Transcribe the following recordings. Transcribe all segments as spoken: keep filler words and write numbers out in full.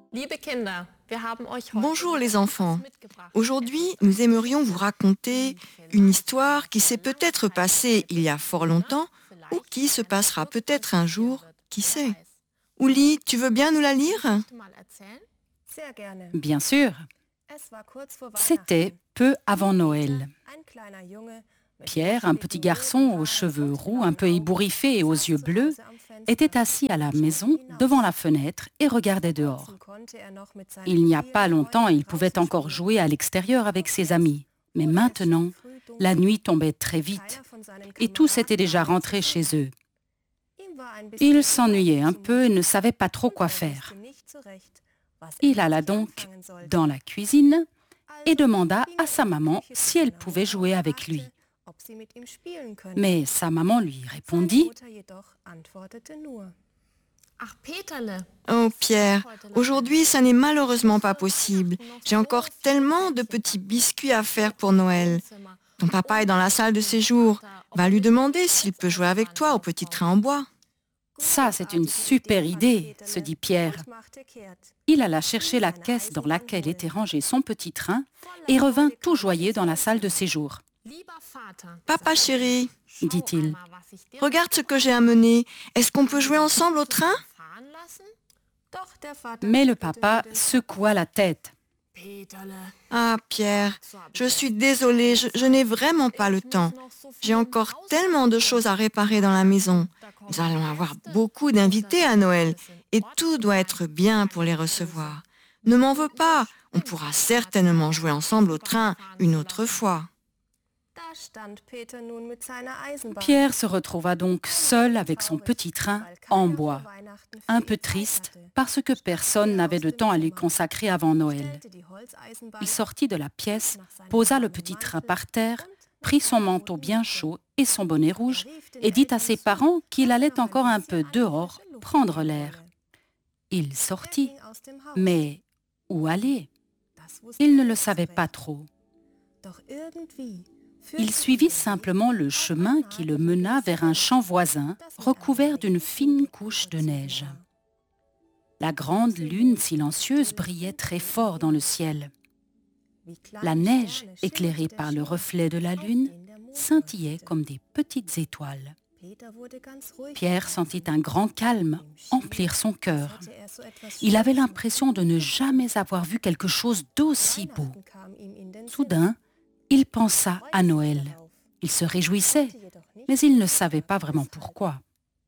Bonjour les enfants. Aujourd'hui, nous aimerions vous raconter une histoire qui s'est peut-être passée il y a fort longtemps ou qui se passera peut-être un jour, qui sait. Ouli, tu veux bien nous la lire? Bien sûr, c'était peu avant Noël. Pierre, un petit garçon aux cheveux roux, un peu ébouriffé et aux yeux bleus, était assis à la maison devant la fenêtre et regardait dehors. Il n'y a pas longtemps, il pouvait encore jouer à l'extérieur avec ses amis. Mais maintenant, la nuit tombait très vite et tous étaient déjà rentrés chez eux. Il s'ennuyait un peu et ne savait pas trop quoi faire. Il alla donc dans la cuisine et demanda à sa maman si elle pouvait jouer avec lui. Mais sa maman lui répondit « Oh Pierre, aujourd'hui ça n'est malheureusement pas possible. J'ai encore tellement de petits biscuits à faire pour Noël. Ton papa est dans la salle de séjour. Va lui demander s'il peut jouer avec toi au petit train en bois. » Ça, c'est une super idée, se dit Pierre. Il alla chercher la caisse dans laquelle était rangé son petit train et revint tout joyeux dans la salle de séjour. « Papa chéri, dit-il. regarde ce que j'ai amené. Est-ce qu'on peut jouer ensemble au train ?» Mais le papa secoua la tête. « Ah Pierre, je suis désolée, je, je n'ai vraiment pas le temps. J'ai encore tellement de choses à réparer dans la maison. Nous allons avoir beaucoup d'invités à Noël et tout doit être bien pour les recevoir. Ne m'en veux pas, on pourra certainement jouer ensemble au train une autre fois. » Pierre se retrouva donc seul avec son petit train en bois, un peu triste parce que personne n'avait de temps à lui consacrer avant Noël. Il sortit de la pièce, posa le petit train par terre, prit son manteau bien chaud et son bonnet rouge et dit à ses parents qu'il allait encore un peu dehors prendre l'air. Il sortit, mais où aller? Il ne le savait pas trop. Il suivit simplement le chemin qui le mena vers un champ voisin recouvert d'une fine couche de neige. La grande lune silencieuse brillait très fort dans le ciel. La neige, éclairée par le reflet de la lune, scintillait comme des petites étoiles. Pierre sentit un grand calme emplir son cœur. Il avait l'impression de ne jamais avoir vu quelque chose d'aussi beau. Soudain, il pensa à Noël. Il se réjouissait, mais il ne savait pas vraiment pourquoi.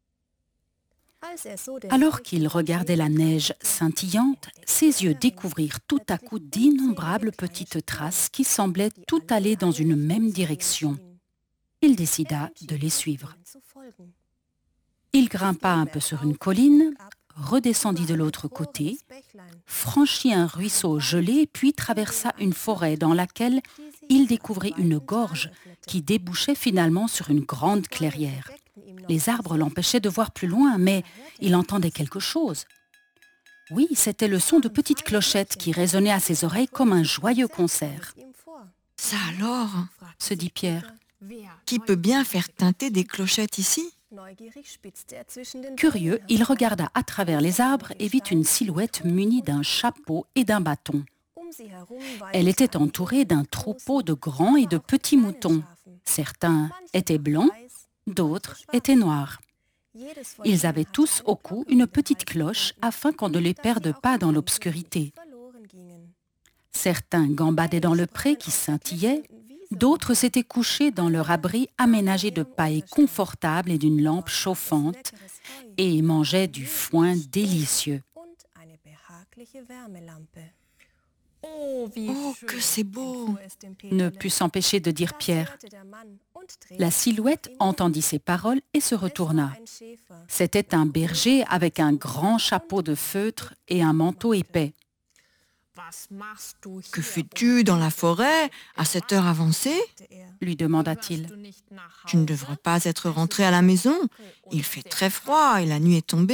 Alors qu'il regardait la neige scintillante, ses yeux découvrirent tout à coup d'innombrables petites traces qui semblaient tout aller dans une même direction. Il décida de les suivre. Il grimpa un peu sur une colline, redescendit de l'autre côté, franchit un ruisseau gelé, puis traversa une forêt dans laquelle il découvrit une gorge qui débouchait finalement sur une grande clairière. Les arbres l'empêchaient de voir plus loin, mais il entendait quelque chose. Oui, c'était le son de petites clochettes qui résonnaient à ses oreilles comme un joyeux concert. « Ça alors ?» se dit Pierre. « Qui peut bien faire tinter des clochettes ici ?» Curieux, il regarda à travers les arbres et vit une silhouette munie d'un chapeau et d'un bâton. Elle était entourée d'un troupeau de grands et de petits moutons. Certains étaient blancs, d'autres étaient noirs. Ils avaient tous au cou une petite cloche afin qu'on ne les perde pas dans l'obscurité. Certains gambadaient dans le pré qui scintillait, d'autres s'étaient couchés dans leur abri aménagé de paille confortable et d'une lampe chauffante et mangeaient du foin délicieux. Oh, que c'est beau !» ne put s'empêcher de dire Pierre. La silhouette entendit ces paroles et se retourna. C'était un berger avec un grand chapeau de feutre et un manteau épais. « Que fais-tu dans la forêt à cette heure avancée ?» lui demanda-t-il. « Tu ne devrais pas être rentré à la maison. Il fait très froid et la nuit est tombée. »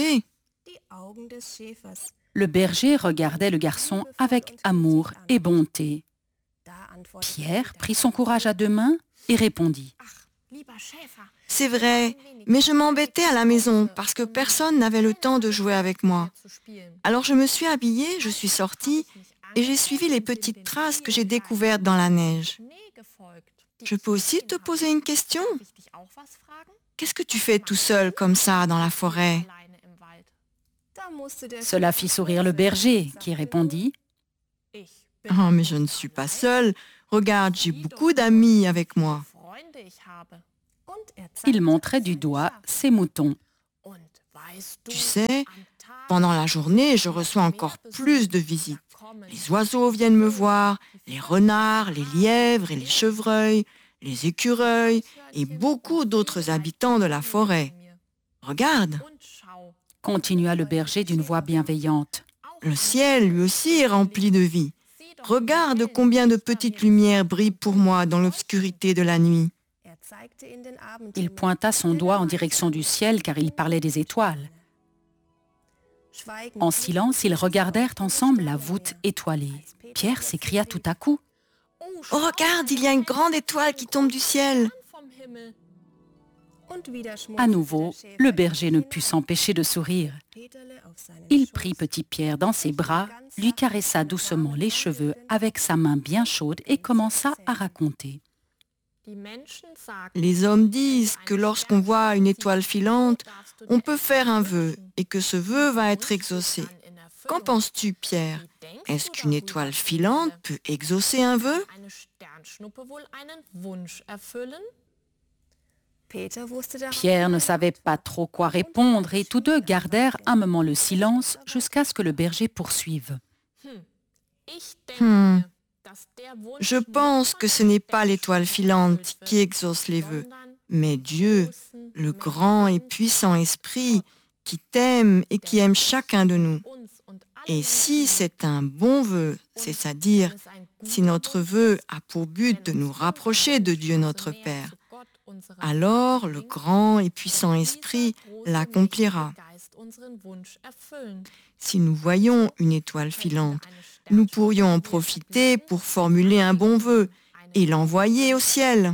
Le berger regardait le garçon avec amour et bonté. Pierre prit son courage à deux mains et répondit. C'est vrai, mais je m'embêtais à la maison parce que personne n'avait le temps de jouer avec moi. Alors je me suis habillée, je suis sortie et j'ai suivi les petites traces que j'ai découvertes dans la neige. Je peux aussi te poser une question? Qu'est-ce que tu fais tout seul comme ça dans la forêt? Cela fit sourire le berger, qui répondit « Oh, mais je ne suis pas seule. Regarde, j'ai beaucoup d'amis avec moi. » Il montrait du doigt ses moutons. Tu sais, pendant la journée, je reçois encore plus de visites. Les oiseaux viennent me voir, les renards, les lièvres et les chevreuils, les écureuils et beaucoup d'autres habitants de la forêt. Regarde, Continua le berger d'une voix bienveillante. le ciel lui aussi est rempli de vie. Regarde combien de petites lumières brillent pour moi dans l'obscurité de la nuit. Il pointa son doigt en direction du ciel car il parlait des étoiles. En silence, ils regardèrent ensemble la voûte étoilée. Pierre s'écria tout à coup. Oh, regarde, il y a une grande étoile qui tombe du ciel. À nouveau, le berger ne put s'empêcher de sourire. Il prit petit Pierre dans ses bras, lui caressa doucement les cheveux avec sa main bien chaude et commença à raconter. Les hommes disent que lorsqu'on voit une étoile filante, on peut faire un vœu et que ce vœu va être exaucé. Qu'en penses-tu, Pierre? Est-ce qu'une étoile filante peut exaucer un vœu? Pierre ne savait pas trop quoi répondre et tous deux gardèrent un moment le silence jusqu'à ce que le berger poursuive. Hmm. Je pense que ce n'est pas l'étoile filante qui exauce les vœux, mais Dieu, le grand et puissant esprit qui t'aime et qui aime chacun de nous. Et si c'est un bon vœu, c'est-à-dire si notre vœu a pour but de nous rapprocher de Dieu notre Père, alors le grand et puissant esprit l'accomplira. Si nous voyons une étoile filante, nous pourrions en profiter pour formuler un bon vœu et l'envoyer au ciel.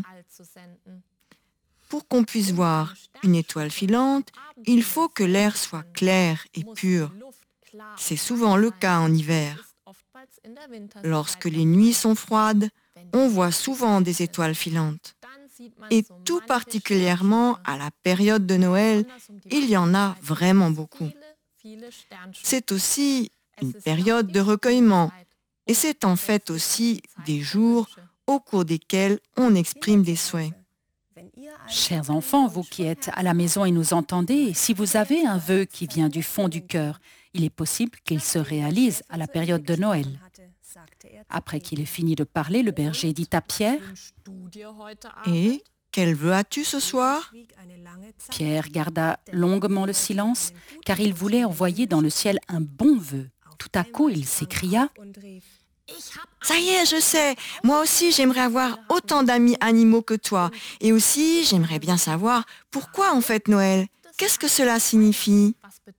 Pour qu'on puisse voir une étoile filante, il faut que l'air soit clair et pur. C'est souvent le cas en hiver. Lorsque les nuits sont froides, on voit souvent des étoiles filantes. Et tout particulièrement à la période de Noël, il y en a vraiment beaucoup. C'est aussi une période de recueillement et c'est en fait aussi des jours au cours desquels on exprime des souhaits. Chers enfants, vous qui êtes à la maison et nous entendez, si vous avez un vœu qui vient du fond du cœur, il est possible qu'il se réalise à la période de Noël. Après qu'il ait fini de parler, le berger dit à Pierre « Et quel vœu as-tu ce soir ?» Pierre garda longuement le silence, car il voulait envoyer dans le ciel un bon vœu. Tout à coup, il s'écria « Ça y est, je sais, moi aussi j'aimerais avoir autant d'amis animaux que toi. Et aussi, j'aimerais bien savoir pourquoi on fête Noël. Qu'est-ce que cela signifie ?»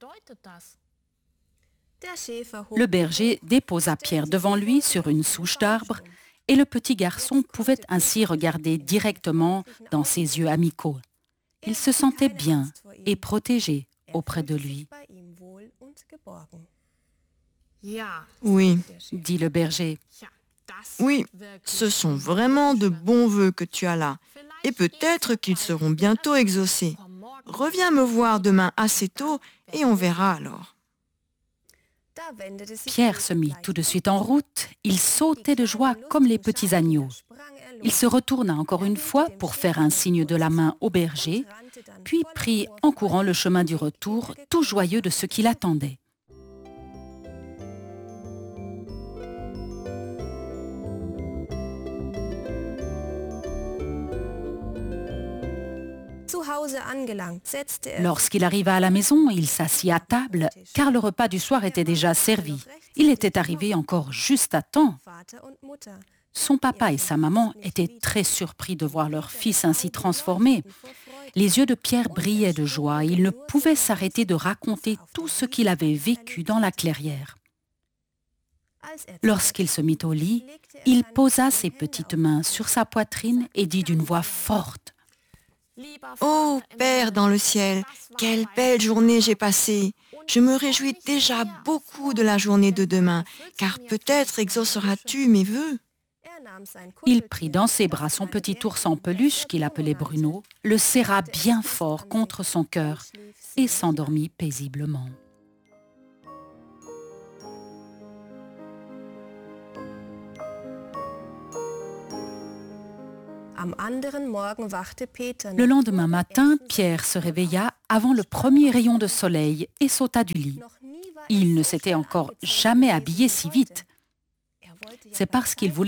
Le berger déposa Pierre devant lui sur une souche d'arbre et le petit garçon pouvait ainsi regarder directement dans ses yeux amicaux. Il se sentait bien et protégé auprès de lui. « Oui, dit le berger. oui, ce sont vraiment de bons vœux que tu as là. Et peut-être qu'ils seront bientôt exaucés. Reviens me voir demain assez tôt et on verra alors. » Pierre se mit tout de suite en route. Il sautait de joie comme les petits agneaux. Il se retourna encore une fois pour faire un signe de la main au berger, puis prit en courant le chemin du retour, tout joyeux de ce qui l'attendait. Lorsqu'il arriva à la maison, il s'assit à table, car le repas du soir était déjà servi. Il était arrivé encore juste à temps. Son papa et sa maman étaient très surpris de voir leur fils ainsi transformé. Les yeux de Pierre brillaient de joie et il ne pouvait s'arrêter de raconter tout ce qu'il avait vécu dans la clairière. Lorsqu'il se mit au lit, il posa ses petites mains sur sa poitrine et dit d'une voix forte « Oh, Père dans le ciel, quelle belle journée j'ai passée. Je me réjouis déjà beaucoup de la journée de demain, car peut-être exauceras-tu mes vœux. » Il prit dans ses bras son petit ours en peluche qu'il appelait Bruno, le serra bien fort contre son cœur et s'endormit paisiblement. Le lendemain matin, Pierre se réveilla avant le premier rayon de soleil et sauta du lit. Il ne s'était encore jamais habillé si vite. C'est parce qu'il voulait